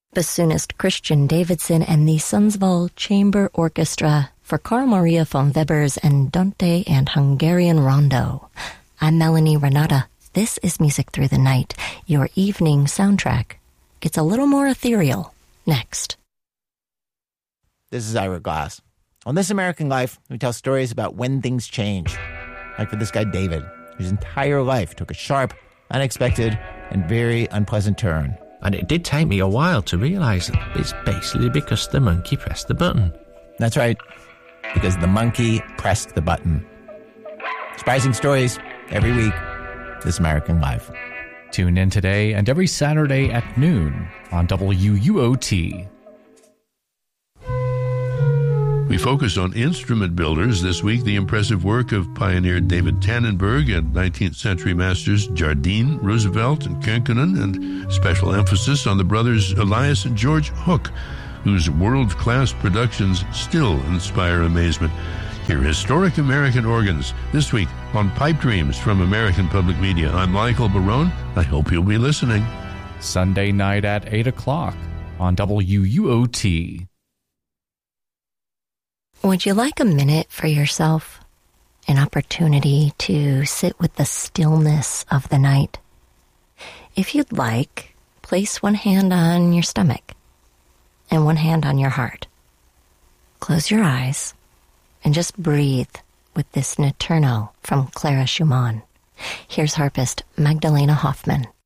Bassoonist Christian Davidson and the Sundsvall Chamber Orchestra for Carl Maria von Weber's Andante and Hungarian Rondo. I'm Melanie Renata. This is Music Through the Night. Your evening soundtrack gets a little more ethereal next. This is Ira Glass. On This American Life, we tell stories about when things change. Like for this guy, David, whose entire life took a sharp, unexpected, and very unpleasant turn. And it did take me a while to realize that it's basically because the monkey pressed the button. That's right, because the monkey pressed the button. Surprising stories every week. This American Life. Tune in today and every Saturday at noon on WUOT. We focus on instrument builders. This week, the impressive work of pioneer David Tannenberg and 19th century masters Jardine, Roosevelt, and Könkönen, and special emphasis on the brothers Elias and George Hook, whose world-class productions still inspire amazement. Hear historic American organs this week on Pipe Dreams from American Public Media. I'm Michael Barone. I hope you'll be listening. Sunday night at 8 o'clock on WUOT. Would you like a minute for yourself? An opportunity to sit with the stillness of the night? If you'd like, place one hand on your stomach and one hand on your heart. Close your eyes and just breathe with this Notturno from Clara Schumann. Here's harpist Magdalena Hoffman.